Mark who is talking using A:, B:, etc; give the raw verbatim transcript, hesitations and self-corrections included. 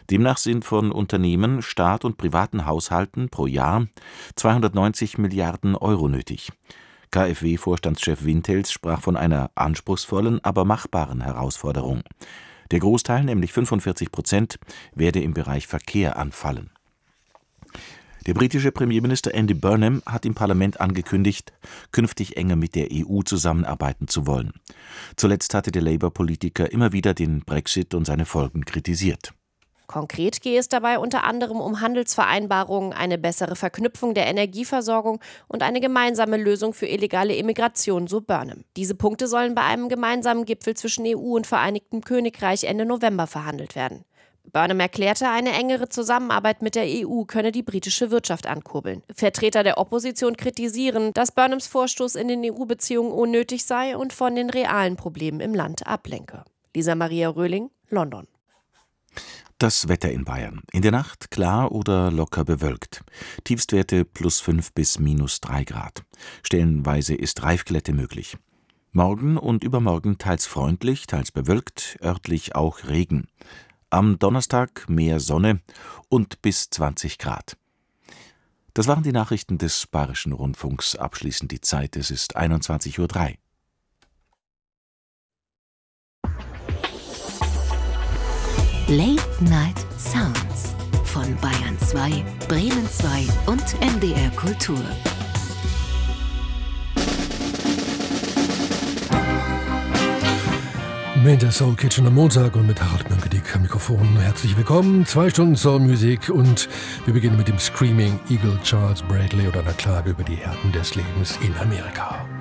A: Demnach sind von Unternehmen, Staat und privaten Haushalten pro Jahr zweihundertneunzig Milliarden Euro nötig. KfW-Vorstandschef Wintels sprach von einer anspruchsvollen, aber machbaren Herausforderung. Der Großteil, nämlich fünfundvierzig Prozent, werde im Bereich Verkehr anfallen. Der britische Premierminister Andy Burnham hat im Parlament angekündigt, künftig enger mit der E U zusammenarbeiten zu wollen. Zuletzt hatte der Labour-Politiker immer wieder den Brexit und seine Folgen kritisiert.
B: Konkret gehe es dabei unter anderem um Handelsvereinbarungen, eine bessere Verknüpfung der Energieversorgung und eine gemeinsame Lösung für illegale Immigration, so Burnham. Diese Punkte sollen bei einem gemeinsamen Gipfel zwischen E U und Vereinigtem Königreich Ende November verhandelt werden. Burnham erklärte, eine engere Zusammenarbeit mit der E U könne die britische Wirtschaft ankurbeln. Vertreter der Opposition kritisieren, dass Burnhams Vorstoß in den E U-Beziehungen unnötig sei und von den realen Problemen im Land ablenke. Lisa Maria Röhling, London.
A: Das Wetter in Bayern. In der Nacht klar oder locker bewölkt. Tiefstwerte plus fünf bis minus drei Grad. Stellenweise ist Reifglätte möglich. Morgen und übermorgen teils freundlich, teils bewölkt, örtlich auch Regen. Am Donnerstag mehr Sonne und bis zwanzig Grad. Das waren die Nachrichten des Bayerischen Rundfunks. Abschließend die Zeit, es ist einundzwanzig Uhr drei.
C: Late Night Sounds von Bayern zwei, Bremen zwei und M D R Kultur.
D: Mit der Soul Kitchen am Montag und mit Harald Mönkedieck am Mikrofon. Herzlich willkommen. Zwei Stunden Soul-Musik und wir beginnen mit dem Screaming Eagle Charles Bradley oder einer Klage über die Härten des Lebens in Amerika.